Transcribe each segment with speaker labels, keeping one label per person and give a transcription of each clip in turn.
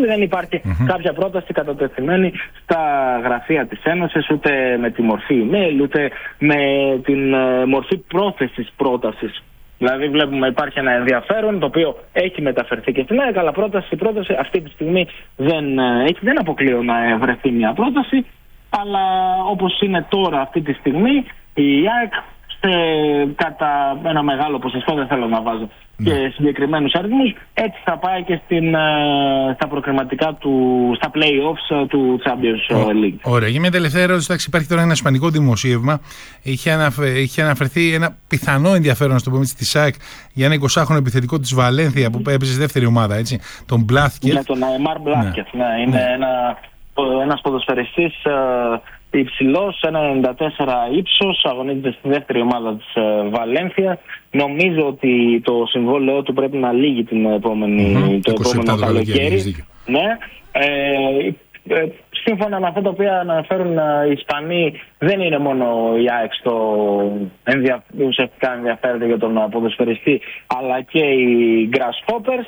Speaker 1: στιγμή δεν υπάρχει κάποια πρόταση κατατεθειμένη στα γραφεία της Ένωσης, ούτε με τη μορφή email, ούτε με την μορφή πρόθεσης πρότασης. Δηλαδή βλέπουμε υπάρχει ένα ενδιαφέρον το οποίο έχει μεταφερθεί και στην ΑΕΚ, αλλά πρόταση αυτή τη στιγμή δεν αποκλείω να βρεθεί μια πρόταση, αλλά όπως είναι τώρα αυτή τη στιγμή η ΑΕΚ κατά ένα μεγάλο ποσοστό, δεν θέλω να βάζω και συγκεκριμένους αριθμούς, έτσι θα πάει και στα προκριματικά στα play-offs του Champions League.
Speaker 2: Ωραία. Για μια τελευταία ερώτηση, υπάρχει τώρα ένα ισπανικό δημοσίευμα. Είχε αναφερθεί ένα πιθανό ενδιαφέρον στο πούμε της ΑΕΚ για ένα 20χρονο επιθετικό της Βαλένθια που έπαιζε στη δεύτερη ομάδα, έτσι, τον Μπλάθκετ.
Speaker 1: Ναι, τον Αεμάρ Μπλάθκετ. Είναι ένας ποδοσφαιριστής υψηλός, 1,94 ύψος, αγωνίζεται στη δεύτερη ομάδα της Βαλένθια. Νομίζω ότι το συμβόλαιό του πρέπει να λύγει το επόμενο καλοκαίρι. Ναι. Σύμφωνα με αυτά τα οποία αναφέρουν οι Ισπανοί, δεν είναι μόνο η ΑΕΚ ουσιαστικά ενδιαφέρεται για τον ποδοσφαιριστή, αλλά και οι Grasshoppers.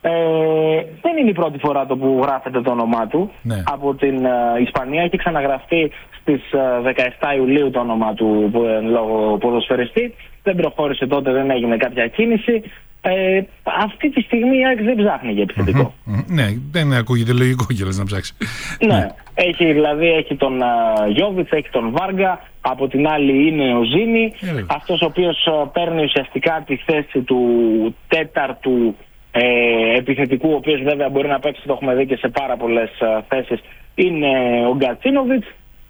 Speaker 1: Δεν είναι η πρώτη φορά που γράφεται το όνομά του από την Ισπανία. Έχει ξαναγραφτεί στις 17 Ιουλίου το όνομά του λόγω ποδοσφαιριστή. Δεν προχώρησε τότε, δεν έγινε κάποια κίνηση. Αυτή τη στιγμή η ΑΕΚ δεν ψάχνει για επιθετικό.
Speaker 2: Ναι, δεν ακούγεται λογικό κιόλας να ψάξει.
Speaker 1: Ναι, έχει τον Γιόβιτς, έχει τον Βάργα. Από την άλλη είναι ο Ζήνη, αυτός ο οποίος παίρνει ουσιαστικά τη θέση του τέταρτου επιθετικού, ο οποίος βέβαια μπορεί να παίξει, το έχουμε δει και σε πάρα πολλές θέσεις, είναι ο Γκατσίνοβιτς.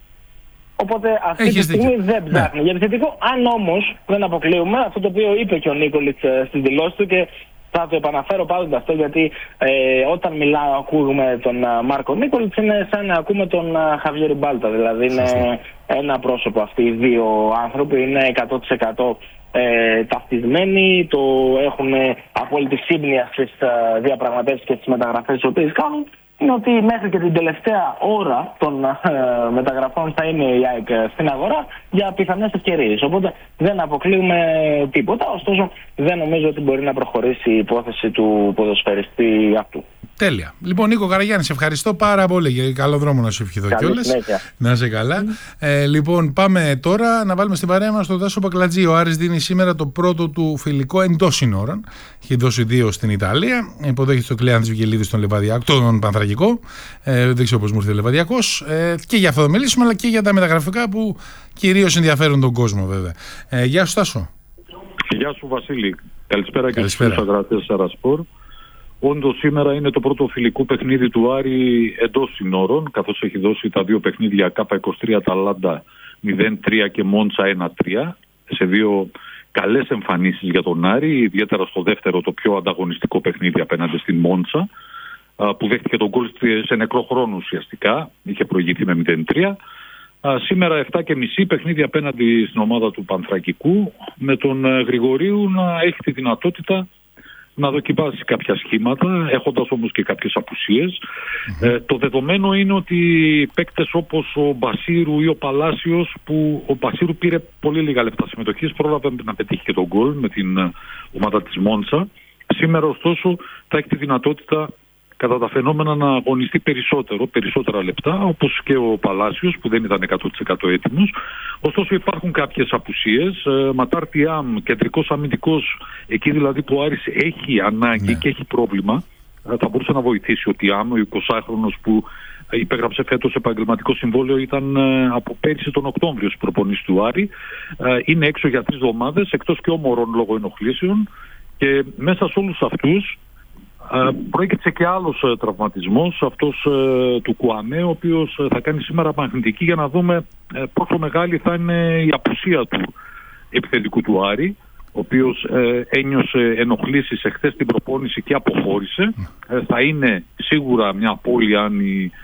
Speaker 1: Οπότε αυτή τη στιγμή δεν ψάχνει για επιθετικό. Αν όμως δεν αποκλείουμε αυτό το οποίο είπε και ο Νίκολιτς στις δηλώσεις του, και θα το επαναφέρω πάντοτε αυτό, γιατί όταν ακούμε τον Μάρκο Νίκολιτς είναι σαν να ακούμε τον Χαβιέρ Μπάλτα. Δηλαδή είναι ένα πρόσωπο αυτοί οι δύο άνθρωποι, είναι 100% ταυτισμένοι, έχουν απόλυτη σύμπνοια στις διαπραγματεύσεις και στις μεταγραφές τις οποίες κάνουν. Είναι ότι μέχρι και την τελευταία ώρα των μεταγραφών θα είναι η ΑΕΚ στην αγορά για πιθανές ευκαιρίες. Οπότε δεν αποκλείουμε τίποτα, ωστόσο δεν νομίζω ότι μπορεί να προχωρήσει η υπόθεση του ποδοσφαιριστή αυτού.
Speaker 2: Τέλεια. Λοιπόν, Νίκο Καραγιάννη, σε ευχαριστώ πάρα πολύ για καλό δρόμο να σου ευχηθώ κιόλας. Να είσαι καλά. Λοιπόν, πάμε τώρα να βάλουμε στην παρέα μας τον Τάσο Μπακλατζή. Ο Άρης δίνει σήμερα το πρώτο του φιλικό εντός συνόρων. Έχει δώσει 2 στην Ιταλία. Υποδέχεται το Κλεάνθης Βικελίδη στον Λεβαδιακό, τον Πανθρακικό. Δεν ξέρω πώς μου ήρθε ο Λεβαδιακός. Και για αυτό θα μιλήσουμε, αλλά και για τα μεταγραφικά που κυρίως ενδιαφέρουν τον κόσμο, βέβαια. Γεια σου, Τάσο.
Speaker 3: Γεια σου, Βασίλη. Καλησπέρα και στους ακροατές Σαρασπορ. Όντως σήμερα είναι το πρώτο φιλικό παιχνίδι του Άρη εντός συνόρων, καθώς έχει δώσει τα 2 παιχνίδια K23 Αταλάντα 0-3 και Μόντσα 1-3, σε 2 καλές εμφανίσεις για τον Άρη, ιδιαίτερα στο δεύτερο, το πιο ανταγωνιστικό παιχνίδι απέναντι στην Μόντσα, που δέχτηκε τον γκολ σε νεκρό χρόνο ουσιαστικά, είχε προηγηθεί με 0-3. Σήμερα 7.30 παιχνίδι απέναντι στην ομάδα του Πανθρακικού, με τον Γρηγορίου να έχει τη δυνατότητα να δοκιμάσει κάποια σχήματα, έχοντας όμως και κάποιες απουσίες. Το δεδομένο είναι ότι παίκτες όπως ο Μπασίρου ή ο Παλάσιος, που ο Μπασίρου πήρε πολύ λίγα λεπτά συμμετοχής, πρόλαβε να πετύχει και τον γκολ με την ομάδα της Μόντσα. Σήμερα ωστόσο θα έχει τη δυνατότητα κατά τα φαινόμενα να αγωνιστεί περισσότερα λεπτά, όπως και ο Παλάσιος που δεν ήταν 100% έτοιμος. Ωστόσο υπάρχουν κάποιες απουσίες. Ματάρ Τιάμ, κεντρικός αμυντικός, εκεί δηλαδή που ο Άρης έχει ανάγκη και έχει πρόβλημα, θα μπορούσε να βοηθήσει ο Τιάμ, ο 20χρονος που υπέγραψε φέτος επαγγελματικό συμβόλαιο, ήταν από πέρυσι τον Οκτώβριο στις προπονήσεις του Άρη. Είναι έξω για 3 εβδομάδες, εκτός και ο Μωρόν λόγω ενοχλήσεων, και μέσα σε όλους αυτούς προέκυψε και άλλος τραυματισμός, αυτός του Κουαμέ, ο οποίος θα κάνει σήμερα μαγνητική για να δούμε πόσο μεγάλη θα είναι η απουσία του επιθετικού του Άρη, ο οποίος ένιωσε ενοχλήσεις εχθές την προπόνηση και αποχώρησε. Θα είναι σίγουρα μια απώλεια αν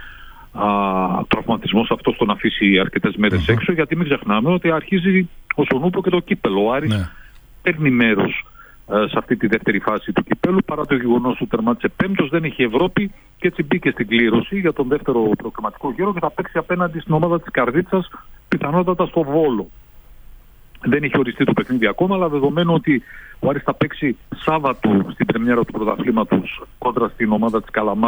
Speaker 3: ο τραυματισμός αυτός τον αφήσει αρκετές μέρες έξω, γιατί μην ξεχνάμε ότι αρχίζει ο Σονούπο και το κύπελο. Ο Άρης παίρνει μέρος σε αυτή τη δεύτερη φάση του κυπέλου, παρά το γεγονός ότι τερμάτισε 5ος, δεν έχει Ευρώπη και έτσι μπήκε στην κλήρωση για τον δεύτερο προκριματικό γύρο και θα παίξει απέναντι στην ομάδα της Καρδίτσας, πιθανότατα στο Βόλο. Δεν έχει οριστεί το παιχνίδι ακόμα, αλλά δεδομένου ότι ο Άρης θα παίξει Σάββατο στην πρεμιέρα του πρωταθλήματος κόντρα στην ομάδα της Καλαμάρας